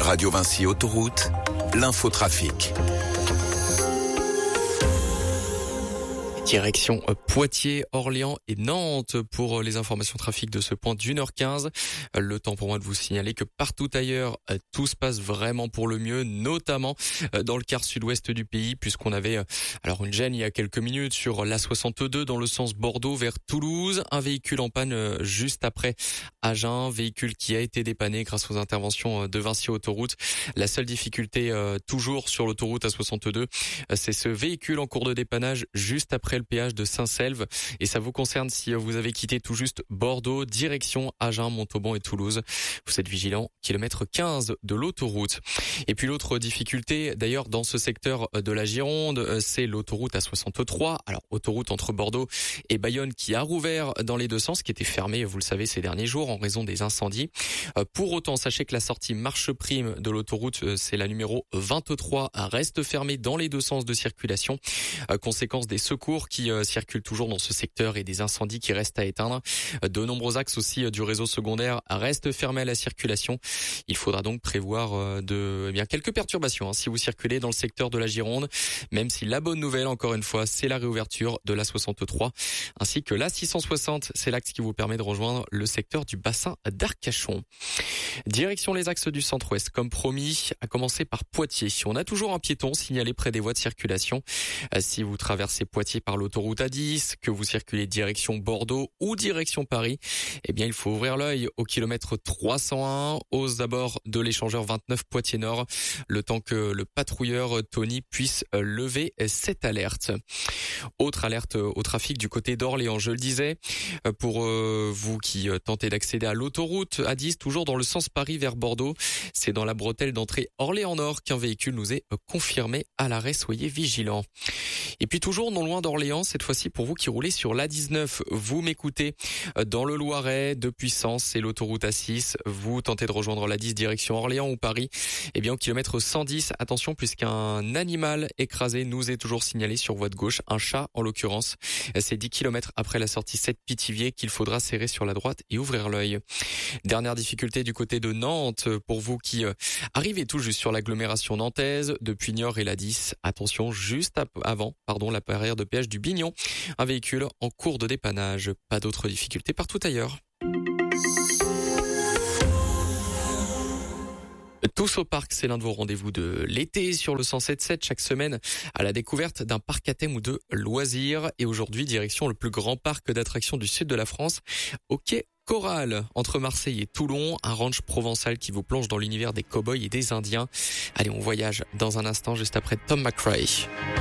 Radio Vinci Autoroute, l'infotrafic. Direction Poitiers, Orléans et Nantes pour les informations trafic de ce point d'1h15. Le temps pour moi de vous signaler que partout ailleurs, tout se passe vraiment pour le mieux, notamment dans le quart sud-ouest du pays, puisqu'on avait une gêne il y a quelques minutes sur l'A62 dans le sens Bordeaux vers Toulouse. Un véhicule en panne juste après Agen, véhicule qui a été dépanné grâce aux interventions de Vinci Autoroute. La seule difficulté toujours sur l'autoroute A62, c'est ce véhicule en cours de dépannage juste après le péage de Saint-Selve, et ça vous concerne si vous avez quitté tout juste Bordeaux, direction Agen, Montauban et Toulouse. Vous êtes vigilant, kilomètre 15 de l'autoroute. Et puis l'autre difficulté, d'ailleurs, dans ce secteur de la Gironde, c'est l'autoroute A63. Alors, autoroute entre Bordeaux et Bayonne qui a rouvert dans les deux sens, qui était fermée, vous le savez, ces derniers jours en raison des incendies. Pour autant, sachez que la sortie marche prime de l'autoroute, c'est la numéro 23, reste fermée dans les deux sens de circulation. Conséquence des secours qui circulent toujours dans ce secteur et des incendies qui restent à éteindre. De nombreux axes aussi du réseau secondaire restent fermés à la circulation. Il faudra donc prévoir quelques perturbations si vous circulez dans le secteur de la Gironde, même si la bonne nouvelle, encore une fois, c'est la réouverture de l'A63 ainsi que l'A660. C'est l'axe qui vous permet de rejoindre le secteur du bassin d'Arcachon. Direction les axes du centre-ouest, comme promis, à commencer par Poitiers. On a toujours un piéton signalé près des voies de circulation. Si vous traversez Poitiers par l'autoroute A10, que vous circulez direction Bordeaux ou direction Paris, il faut ouvrir l'œil au kilomètre 301 aux abords de l'échangeur 29 Poitiers Nord, le temps que le patrouilleur Tony puisse lever cette alerte. Autre alerte au trafic du côté d'Orléans, je le disais, pour vous qui tentez d'accéder à l'autoroute A10, toujours dans le sens Paris vers Bordeaux, c'est dans la bretelle d'entrée Orléans Nord qu'un véhicule nous est confirmé à l'arrêt, soyez vigilants. Et puis toujours non loin d'Orléans, cette fois-ci pour vous qui roulez sur l'A19, vous m'écoutez dans le Loiret, depuis Sens, c'est l'autoroute A6, vous tentez de rejoindre l'A10 direction Orléans ou Paris, au kilomètre 110, attention puisqu'un animal écrasé nous est toujours signalé sur voie de gauche, un chat en l'occurrence, c'est 10 km après la sortie 7 Pithiviers qu'il faudra serrer sur la droite et ouvrir l'œil. Dernière difficulté du côté de Nantes, pour vous qui arrivez tout juste sur l'agglomération nantaise, depuis Niort et l'A10, attention juste avant la barrière de péage du Bignon, un véhicule en cours de dépannage. Pas d'autres difficultés partout ailleurs. Tous au parc, c'est l'un de vos rendez-vous de l'été sur le 107.7 chaque semaine à la découverte d'un parc à thème ou de loisirs. Et aujourd'hui, direction le plus grand parc d'attractions du sud de la France, au quai Coral, entre Marseille et Toulon, un ranch provençal qui vous plonge dans l'univers des cow-boys et des Indiens. Allez, on voyage dans un instant juste après Tom McRae.